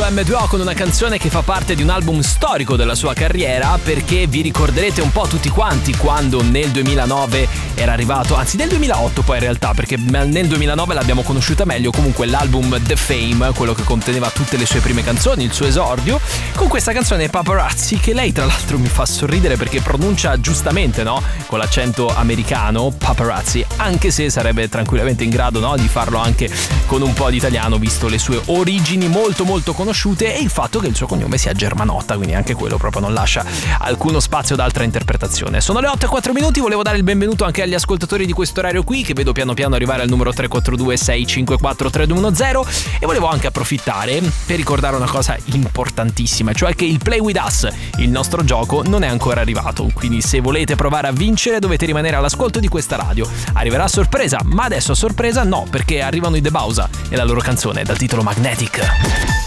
M2O con una canzone che fa parte di un album storico della sua carriera, perché vi ricorderete un po' tutti quanti quando nel 2009 era arrivato, anzi nel 2008 poi in realtà, perché nel 2009 l'abbiamo conosciuta meglio, comunque l'album The Fame, quello che conteneva tutte le sue prime canzoni, il suo esordio, con questa canzone Paparazzi, che lei tra l'altro mi fa sorridere perché pronuncia giustamente, no? Con l'accento americano, Paparazzi, anche se sarebbe tranquillamente in grado, no? Di farlo anche con un po' di italiano, visto le sue origini molto molto conosciute e il fatto che il suo cognome sia Germanotta, quindi anche quello proprio non lascia alcuno spazio ad altra interpretazione. Sono le 8:04, volevo dare il benvenuto anche agli ascoltatori di questo orario qui, che vedo piano piano arrivare al numero 342 654 3210, e volevo anche approfittare per ricordare una cosa importantissima, cioè che il Play With Us, il nostro gioco, non è ancora arrivato, quindi se volete provare a vincere dovete rimanere all'ascolto di questa radio. Arriverà a sorpresa, ma adesso a sorpresa no, perché arrivano i The Bausa e la loro canzone dal titolo Magnetic.